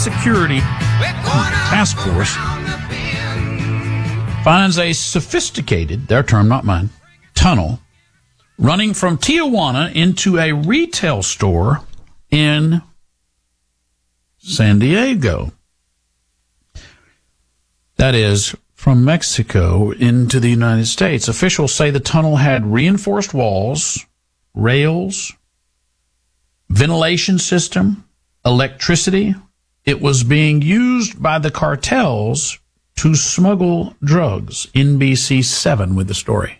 Security Task Force finds a sophisticated, their term, not mine, tunnel running from Tijuana into a retail store in San Diego. That is, from Mexico into the United States. Officials say the tunnel had reinforced walls, rails, ventilation system, electricity. It was being used by the cartels to smuggle drugs. NBC7 with the story.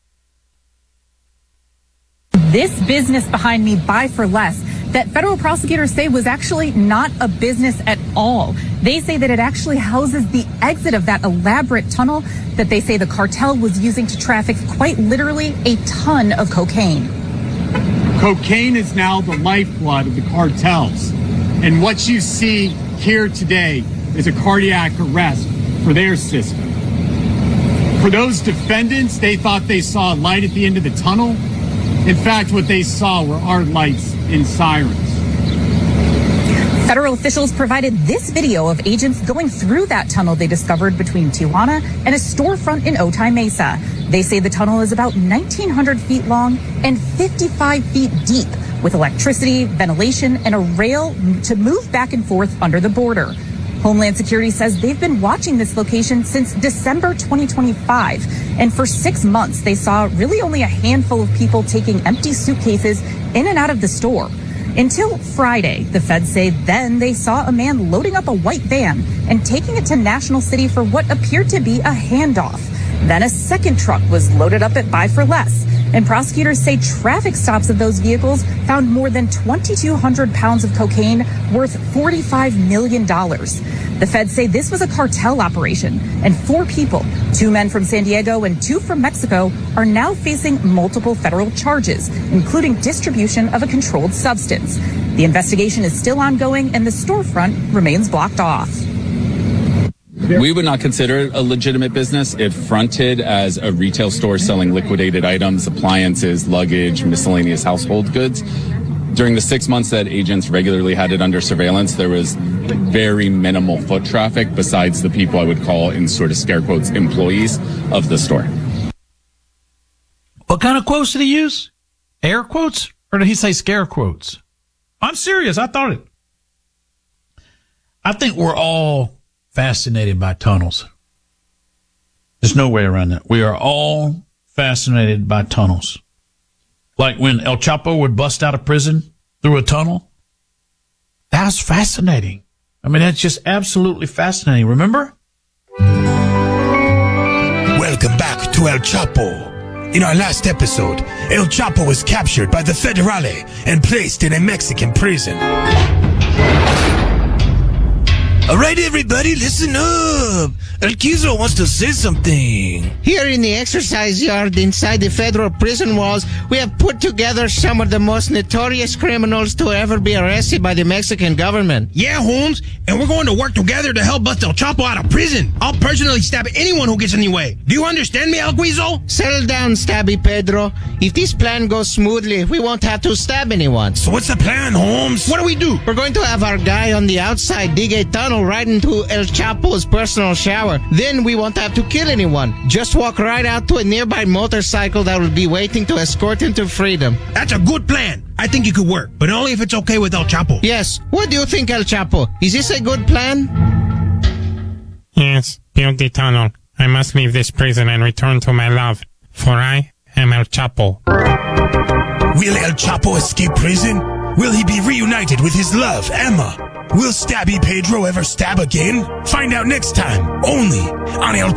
This business behind me, Buy for Less, that federal prosecutors say was actually not a business at all. They say that it actually houses the exit of that elaborate tunnel that they say the cartel was using to traffic quite literally a ton of cocaine. Cocaine is now the lifeblood of the cartels. And what you see here today is a cardiac arrest for their system. For those defendants, they thought they saw a light at the end of the tunnel. In fact, what they saw were our lights and sirens. Federal officials provided this video of agents going through that tunnel they discovered between Tijuana and a storefront in Otay Mesa. They say the tunnel is about 1,900 feet long and 55 feet deep, with electricity, ventilation, and a rail to move back and forth under the border. Homeland Security says they've been watching this location since December 2025. And for 6 months, they saw really only a handful of people taking empty suitcases in and out of the store. Until Friday, the feds say then they saw a man loading up a white van and taking it to National City for what appeared to be a handoff. Then a second truck was loaded up at Buy for Less. And prosecutors say traffic stops of those vehicles found more than 2,200 pounds of cocaine worth $45 million. The feds say this was a cartel operation, and 4 people, 2 men from San Diego and 2 from Mexico, are now facing multiple federal charges, including distribution of a controlled substance. The investigation is still ongoing, and the storefront remains blocked off. We would not consider it a legitimate business if fronted as a retail store selling liquidated items, appliances, luggage, miscellaneous household goods. During the 6 months that agents regularly had it under surveillance, there was very minimal foot traffic besides the people I would call, in sort of scare quotes, employees of the store. What kind of quotes did he use? Air quotes? Or did he say scare quotes? I'm serious. I think we're all fascinated by tunnels. There's no way around that. We are all fascinated by tunnels. Like when El Chapo would bust out of prison through a tunnel. That's fascinating. I mean, that's just absolutely fascinating. Remember? Welcome back to El Chapo. In our last episode, El Chapo was captured by the Federale and placed in a Mexican prison. All right, everybody, listen up. El Quizo wants to say something. Here in the exercise yard inside the federal prison walls, we have put together some of the most notorious criminals to ever be arrested by the Mexican government. Yeah, Holmes, and we're going to work together to help bust El Chapo out of prison. I'll personally stab anyone who gets in the way. Do you understand me, El Quizo? Settle down, Stabby Pedro. If this plan goes smoothly, we won't have to stab anyone. So what's the plan, Holmes? What do we do? We're going to have our guy on the outside dig a tunnel right into El Chapo's personal shower. Then we won't have to kill anyone. Just walk right out to a nearby motorcycle that will be waiting to escort him to freedom. That's a good plan. I think it could work, but only if it's okay with El Chapo. Yes. What do you think, El Chapo? Is this a good plan? Yes, build the tunnel. I must leave this prison and return to my love, for I am El Chapo. Will El Chapo escape prison? Will he be reunited with his love, Emma? Will Stabby Pedro ever stab again? Find out next time, only on El